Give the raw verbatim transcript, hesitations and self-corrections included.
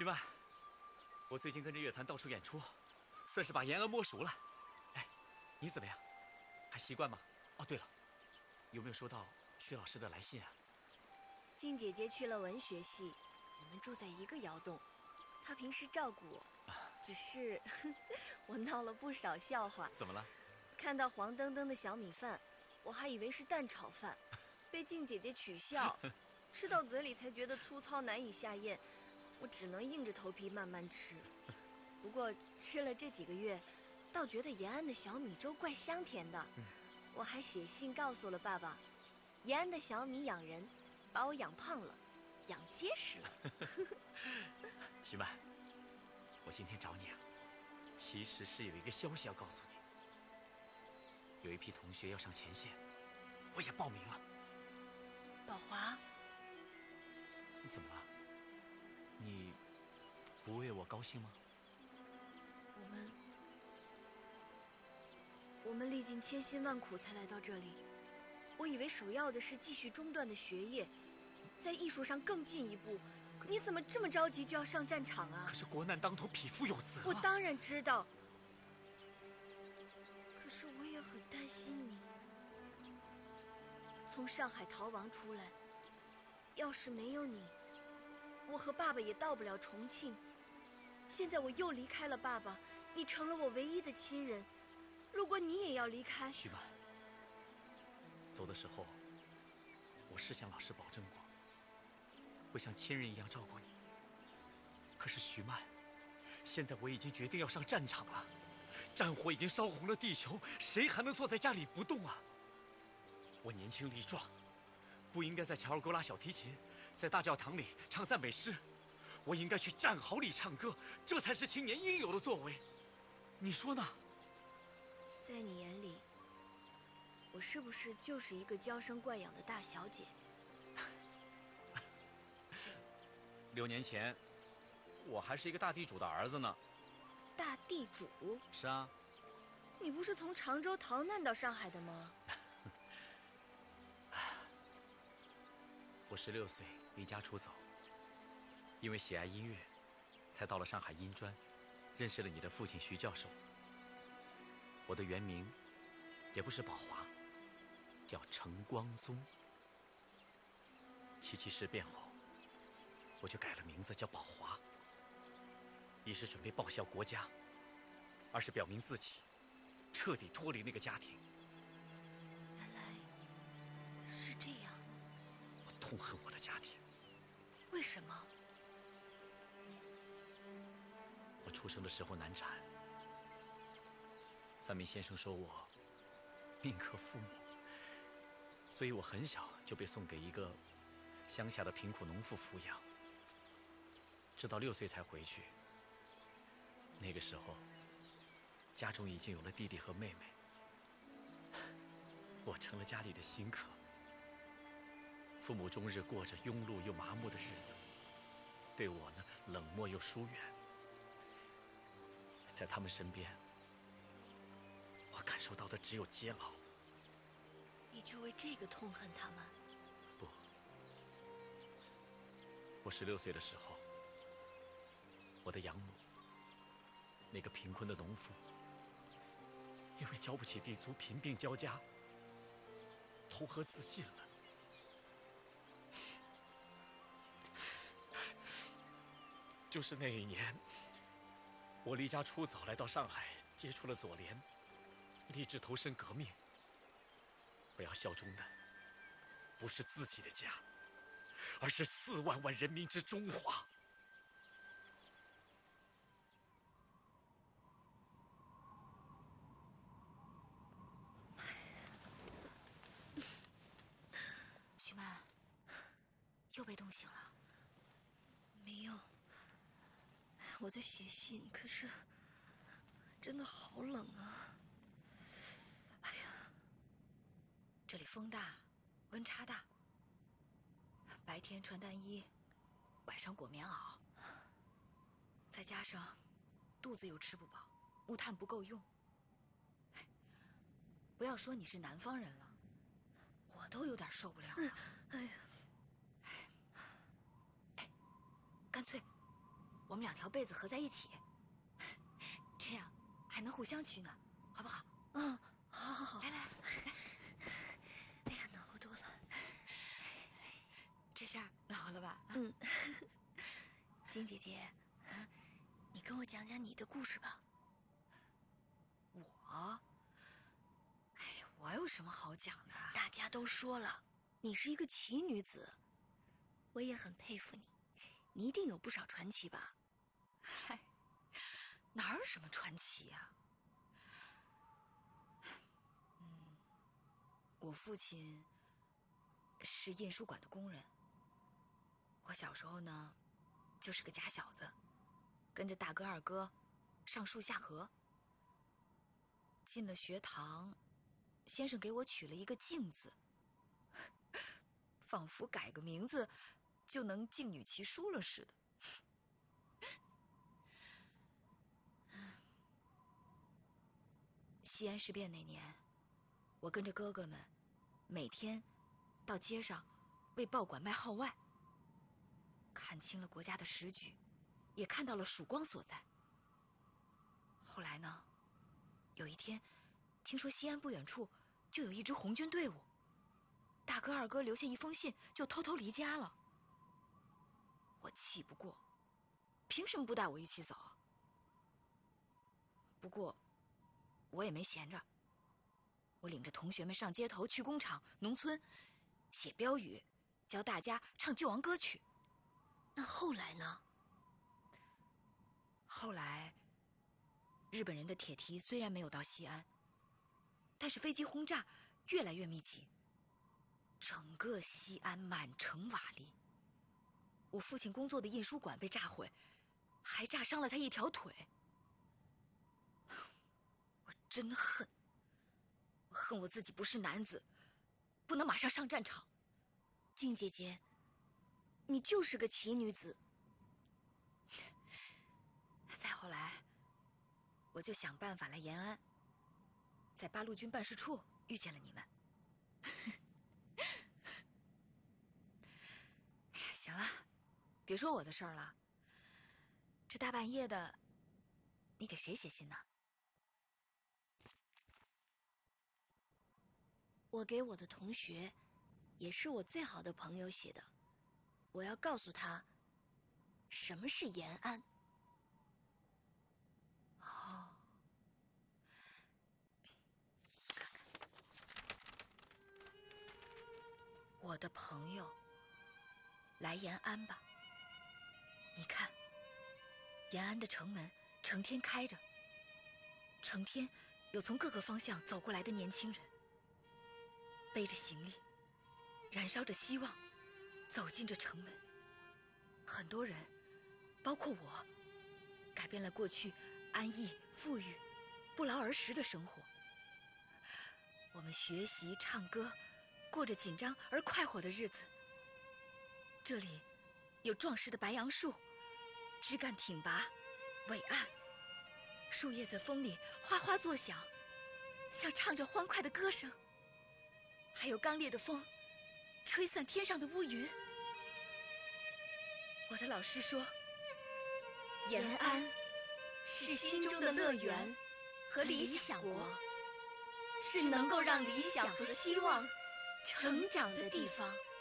徐曼，我最近跟着乐团到处演出，算是把延安摸熟了。哎，你怎么样？还习惯吗？哦，对了，有没有收到徐老师的来信啊？ 静姐姐去了文学系，我们住在一个窑洞，她平时照顾我，啊、只是我闹了不少笑话。 怎么了？ 看到黄澄澄的小米饭，我还以为是蛋炒饭，被静姐姐取笑，吃到嘴里才觉得粗糙难以下咽，我只能硬着头皮慢慢吃。不过吃了这几个月，倒觉得延安的小米粥怪香甜的。嗯、我还写信告诉了爸爸，延安的小米养人，把我养胖了，养结实了。 徐曼，我今天找你啊，其实是有一个消息要告诉你。有一批同学要上前线，我也报名了。 宝华， 你怎么了？你不为我高兴吗？ 我们我们历尽千辛万苦才来到这里，我以为首要的是继续中断的学业，在艺术上更进一步。你怎么这么着急就要上战场啊？ 可是国难当头，匹夫有责啊。 我当然知道，可是我也很担心你。从上海逃亡出来，要是没有你，我和爸爸也到不了重庆。现在我又离开了爸爸，你成了我唯一的亲人。如果你也要离开， 徐曼，走的时候，我是向老师保证过，会像亲人一样照顾你。可是徐曼，现在我已经决定要上战场了，战火已经烧红了地球，谁还能坐在家里不动啊？我年轻力壮，不应该在乔尔沟拉小提琴，在大教堂里唱赞美诗，我应该去战壕里唱歌，这才是青年应有的作为。你说呢？ 在你眼里，我是不是就是一个娇生惯养的大小姐？ 六年前，我还是一个大地主的儿子呢。 大地主？ 是啊。 你不是从常州逃难到上海的吗？ 我十六岁离家出走，因为喜爱音乐，才到了上海音专，认识了你的父亲徐教授。我的原名也不是宝华，叫程光宗。七七事变后，我就改了名字叫宝华，一是准备报效国家，二是表明自己彻底脱离那个家庭。 原来是这样。 我痛恨我的家庭。 为什么？ 我出生的时候难产，算命先生说我命克父母，所以我很小就被送给一个乡下的贫苦农妇抚养，直到六岁才回去。那个时候，家中已经有了弟弟和妹妹，我成了家里的新客。父母终日过着庸碌又麻木的日子，对我呢冷漠又疏远。在他们身边，我感受到的只有煎熬。 你就为这个痛恨他们？ 不，我十六岁的时候，我的养母，那个贫困的农妇，因为交不起地租，贫病交加，投河自尽了。就是那一年，我离家出走，来到上海，接触了左联，立志投身革命。我要效忠的不是自己的家，而是四万万人民之中华。 徐曼，又被冻醒了？ 没有，我在写信，可是真的好冷啊！哎呀， 这里风大，温差大，白天穿单衣，晚上裹棉袄，再加上肚子又吃不饱，木炭不够用。哎，不要说你是南方人了，我都有点受不了了。哎呀，哎，干脆我们两条被子合在一起，这样还能互相取暖，好不好？ 嗯，好好好， 来来来， 哎呀，暖和多了。 这下暖和了吧？ 嗯，金姐姐，你跟我讲讲你的故事吧。 我，哎呀，我有什么好讲的？ 大家都说了，你是一个奇女子，我也很佩服你，你一定有不少传奇吧？ 嗨，哪有什么传奇呀？嗯，我父亲是印书馆的工人。我小时候呢，就是个假小子，跟着大哥二哥上树下河。进了学堂，先生给我取了一个静字，仿佛改个名字就能静女其书了似的。西安事变那年，我跟着哥哥们每天到街上为报馆卖号外，看清了国家的时局，也看到了曙光所在。后来呢，有一天听说西安不远处就有一支红军队伍，大哥二哥留下一封信就偷偷离家了。我气不过，凭什么不带我一起走？不过我也没闲着，我领着同学们上街头、去工厂、农村，写标语，教大家唱救亡歌曲。 那后来呢？ 后来，日本人的铁蹄虽然没有到西安，但是飞机轰炸越来越密集，整个西安满城瓦砾。我父亲工作的印书馆被炸毁，还炸伤了他一条腿。我真恨，我恨我自己不是男子，不能马上上战场。 静姐姐，你就是个奇女子。 再后来，我就想办法来延安，在八路军办事处遇见了你们。哎呀，行了，别说我的事儿了。这大半夜的，你给谁写信呢？ 我给我的同学，也是我最好的朋友写的。我要告诉他，什么是延安。 哦，看看，我的朋友，来延安吧。你看，延安的城门成天开着，成天有从各个方向走过来的年轻人，背着行李，燃烧着希望，走进这城门。很多人，包括我，改变了过去安逸、富裕、不劳而食的生活。我们学习、唱歌，过着紧张而快活的日子。这里有壮实的白杨树，枝干挺拔，伟岸，树叶在风里哗哗作响，像唱着欢快的歌声。还有刚烈的风，吹散天上的乌云。我的老师说，延安是心中的乐园和理想国，是能够让理想和希望成长的地方。